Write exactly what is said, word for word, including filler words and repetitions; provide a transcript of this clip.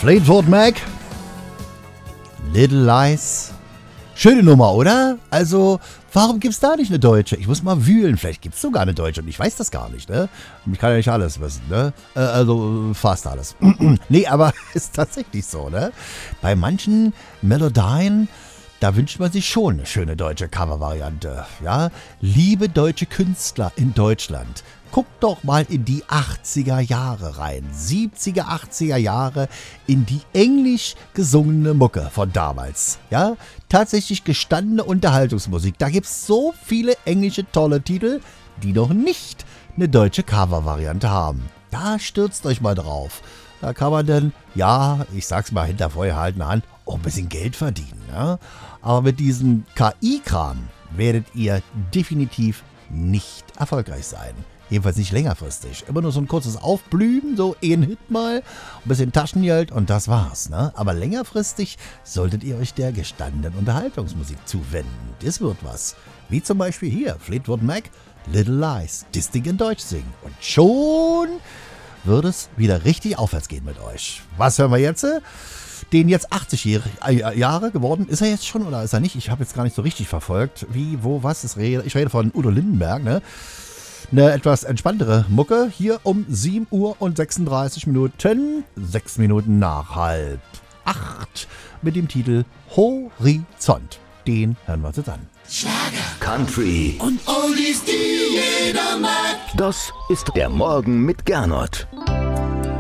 Fleetwood Mac, Little Lies. Schöne Nummer, oder? Also, warum gibt's da nicht eine deutsche? Ich muss mal wühlen. Vielleicht gibt's sogar eine deutsche und ich weiß das gar nicht, ne? Ich kann ja nicht alles wissen, ne? Äh, also, fast alles. Nee, aber ist tatsächlich so, ne? Bei manchen Melodien, da wünscht man sich schon eine schöne deutsche Covervariante, ja? Liebe deutsche Künstler in Deutschland, guckt doch mal in die achtziger Jahre rein. siebziger, achtziger Jahre in die englisch gesungene Mucke von damals. Ja, tatsächlich gestandene Unterhaltungsmusik. Da gibt's so viele englische tolle Titel, die noch nicht eine deutsche Covervariante haben. Da stürzt euch mal drauf. Da kann man dann, ja, ich sag's mal hinter vorgehaltener Hand, auch ein bisschen Geld verdienen. Ja? Aber mit diesem K I-Kram werdet ihr definitiv nicht erfolgreich sein. Jedenfalls nicht längerfristig. Immer nur so ein kurzes Aufblühen, so ein Hit mal, ein bisschen Taschengeld und das war's. Ne? Aber längerfristig solltet ihr euch der gestandenen Unterhaltungsmusik zuwenden. Das wird was. Wie zum Beispiel hier, Fleetwood Mac, Little Lies, das Ding in Deutsch singen. Und schon wird es wieder richtig aufwärts gehen mit euch. Was hören wir jetzt? Den jetzt achtzig Jahre geworden. Ist er jetzt schon oder ist er nicht? Ich habe jetzt gar nicht so richtig verfolgt. Wie, wo, was? Ich rede von Udo Lindenberg, ne? Eine etwas entspanntere Mucke hier um sieben Uhr und sechsunddreißig Minuten, sechs Minuten nach halb acht mit dem Titel Horizont. Den hören wir uns jetzt an. Schlager, Country und Oldies, die jeder mag. Das ist der Morgen mit Gernot.